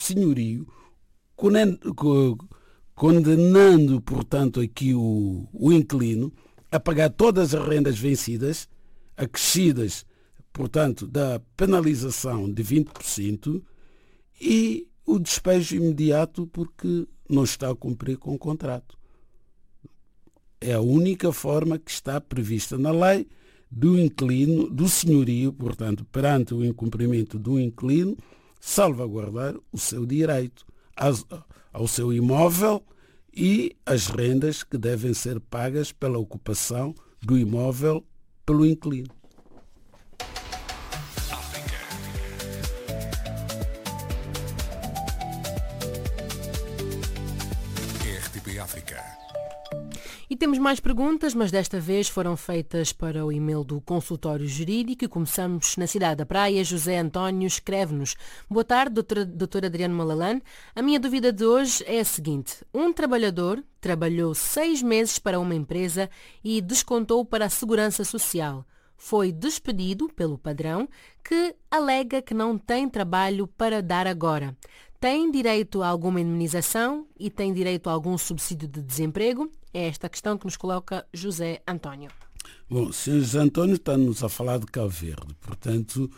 senhorio, condenando, portanto, aqui o inquilino a pagar todas as rendas vencidas, acrescidas, portanto, da penalização de 20% e o despejo imediato porque não está a cumprir com o contrato. É a única forma que está prevista na lei do inquilino, do senhorio, portanto, perante o incumprimento do inquilino, salvaguardar o seu direito ao seu imóvel e as rendas que devem ser pagas pela ocupação do imóvel pelo inquilino. RTP África. E temos mais perguntas, mas desta vez foram feitas para o e-mail do consultório jurídico e começamos na cidade da Praia. José António escreve-nos: boa tarde, doutor Adriano Malalane. A minha dúvida de hoje é a seguinte. Um trabalhador trabalhou 6 meses para uma empresa e descontou para a Segurança Social. Foi despedido pelo patrão, que alega que não tem trabalho para dar agora. Tem direito a alguma indemnização e tem direito a algum subsídio de desemprego? É esta a questão que nos coloca José António. Bom, o Sr. José António está-nos a falar de Cabo Verde. Portanto,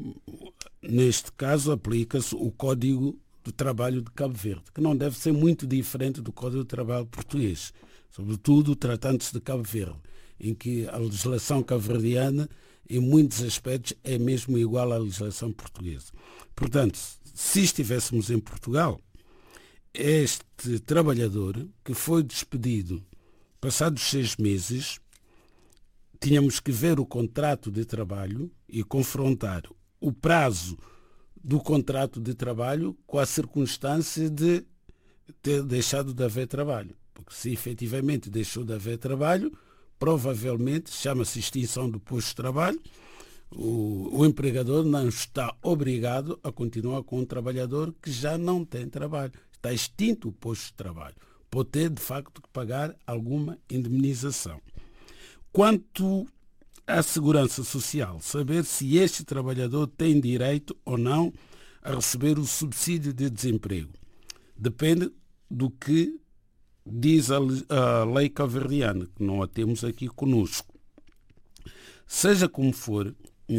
neste caso aplica-se o Código do Trabalho de Cabo Verde, que não deve ser muito diferente do Código do Trabalho português, sobretudo tratando-se de Cabo Verde, em que a legislação cabo-verdiana, em muitos aspectos, é mesmo igual à legislação portuguesa. Portanto, se estivéssemos em Portugal, este trabalhador que foi despedido passados 6 meses, tínhamos que ver o contrato de trabalho e confrontar o prazo do contrato de trabalho com a circunstância de ter deixado de haver trabalho. Porque se efetivamente deixou de haver trabalho, provavelmente chama-se extinção do posto de trabalho, o empregador não está obrigado a continuar com um trabalhador que já não tem trabalho. Está extinto o posto de trabalho. Pode ter, de facto, que pagar alguma indemnização. Quanto à segurança social, saber se este trabalhador tem direito ou não a receber o subsídio de desemprego. Depende do que diz a lei cabo-verdiana, que não a temos aqui conosco. Seja como for,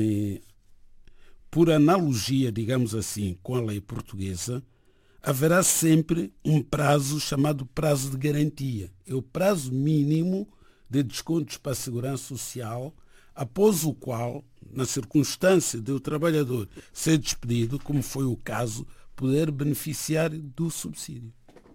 por analogia, digamos assim, com a lei portuguesa, haverá sempre um prazo chamado prazo de garantia. É o prazo mínimo de descontos para a segurança social, após o qual, na circunstância de o trabalhador ser despedido, como foi o caso, poder beneficiar do subsídio.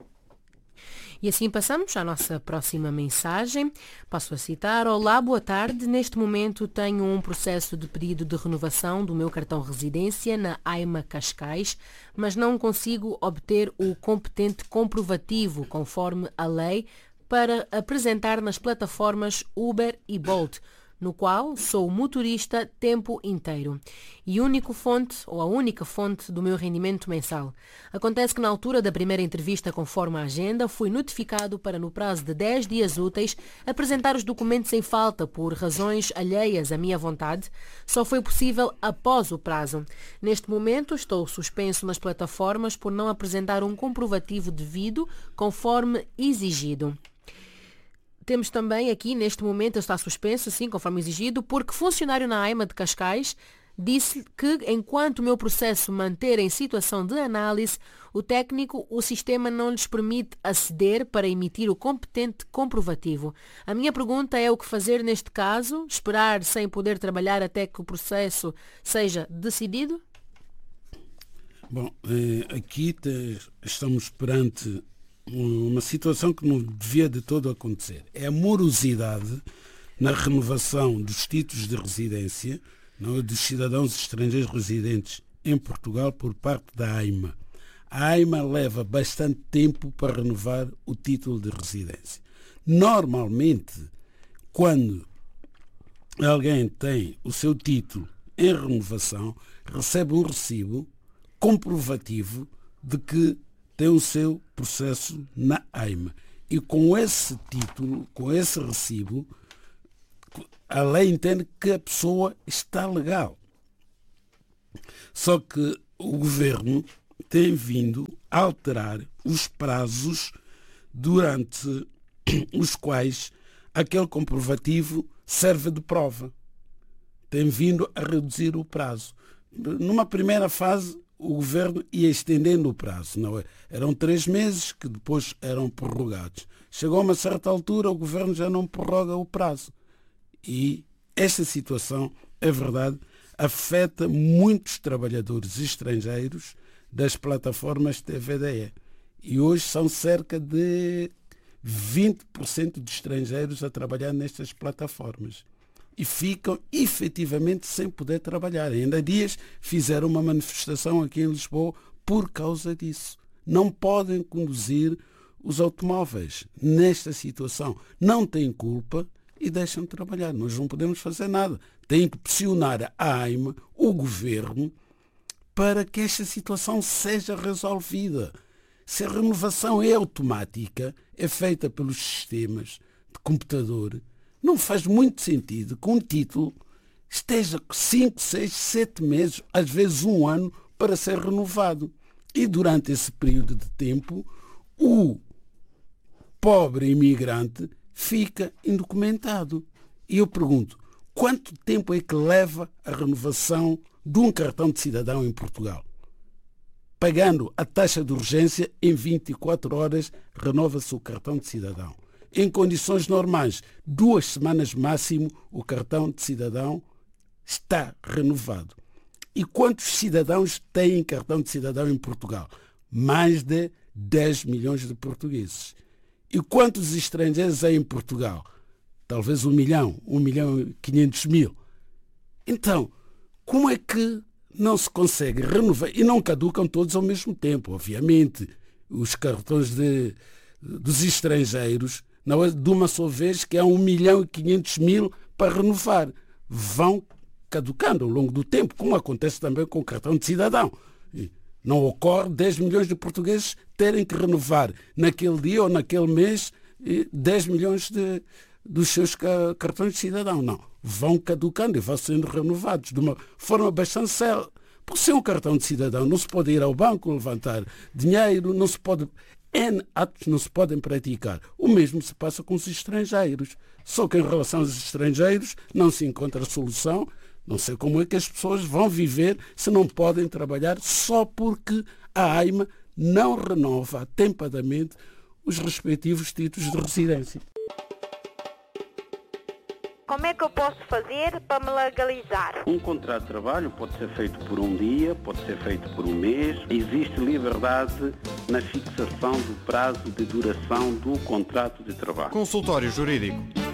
E assim passamos à nossa próxima mensagem. Passo a citar: olá, boa tarde. Neste momento tenho um processo de pedido de renovação do meu cartão residência na AIMA Cascais, mas não consigo obter o competente comprovativo conforme a lei para apresentar nas plataformas Uber e Bolt, no qual sou motorista tempo inteiro e a única fonte do meu rendimento mensal. Acontece que na altura da primeira entrevista, conforme a agenda, fui notificado para, no prazo de 10 dias úteis, apresentar os documentos em falta por razões alheias à minha vontade. Só foi possível após o prazo. Neste momento estou suspenso nas plataformas por não apresentar um comprovativo devido conforme exigido. Temos também aqui, neste momento, está suspenso, sim, conforme exigido, porque funcionário na AIMA de Cascais disse que, enquanto o meu processo manter em situação de análise, o sistema não lhes permite aceder para emitir o competente comprovativo. A minha pergunta é o que fazer neste caso? Esperar sem poder trabalhar até que o processo seja decidido? Bom, aqui estamos perante uma situação que não devia de todo acontecer. É a morosidade na renovação dos títulos de residência, não, dos cidadãos estrangeiros residentes em Portugal por parte da AIMA. A AIMA leva bastante tempo para renovar o título de residência. Normalmente, quando alguém tem o seu título em renovação, recebe um recibo comprovativo de que tem o seu processo na AIMA. E com esse título, com esse recibo, a lei entende que a pessoa está legal. Só que o governo tem vindo a alterar os prazos durante os quais aquele comprovativo serve de prova. Tem vindo a reduzir o prazo. Numa primeira fase, o governo ia estendendo o prazo. Não é? Eram 3 meses que depois eram prorrogados. Chegou a uma certa altura, o governo já não prorroga o prazo. E esta situação, é verdade, afeta muitos trabalhadores estrangeiros das plataformas TVDE. E hoje são cerca de 20% de estrangeiros a trabalhar nestas plataformas. E ficam efetivamente sem poder trabalhar. Ainda há dias fizeram uma manifestação aqui em Lisboa por causa disso. Não podem conduzir os automóveis nesta situação. Não têm culpa e deixam de trabalhar. Nós não podemos fazer nada. Tem que pressionar a AIMA, o governo, para que esta situação seja resolvida. Se a renovação é automática, é feita pelos sistemas de computador, não faz muito sentido que um título esteja 5, 6, 7 meses, às vezes 1 ano, para ser renovado. E durante esse período de tempo, o pobre imigrante fica indocumentado. E eu pergunto, quanto tempo é que leva a renovação de um cartão de cidadão em Portugal? Pagando a taxa de urgência, em 24 horas renova-se o cartão de cidadão. Em condições normais, 2 semanas máximo, o cartão de cidadão está renovado. E quantos cidadãos têm cartão de cidadão em Portugal? Mais de 10 milhões de portugueses. E quantos estrangeiros há em Portugal? Talvez 1 milhão, 1 milhão e 500 mil. Então, como é que não se consegue renovar? E não caducam todos ao mesmo tempo, obviamente. Os cartões dos estrangeiros, não é de uma só vez que há 1 milhão e 500 mil para renovar. Vão caducando ao longo do tempo, como acontece também com o cartão de cidadão. Não ocorre 10 milhões de portugueses terem que renovar naquele dia ou naquele mês 10 milhões dos seus cartões de cidadão. Não. Vão caducando e vão sendo renovados de uma forma bastante séria. Por ser um cartão de cidadão, não se pode ir ao banco levantar dinheiro, não se pode... N atos não se podem praticar. O mesmo se passa com os estrangeiros. Só que em relação aos estrangeiros não se encontra solução. Não sei como é que as pessoas vão viver se não podem trabalhar só porque a AIMA não renova atempadamente os respectivos títulos de residência. Como é que eu posso fazer para me legalizar? Um contrato de trabalho pode ser feito por 1 dia, pode ser feito por 1 mês. Existe liberdade na fixação do prazo de duração do contrato de trabalho. Consultório Jurídico.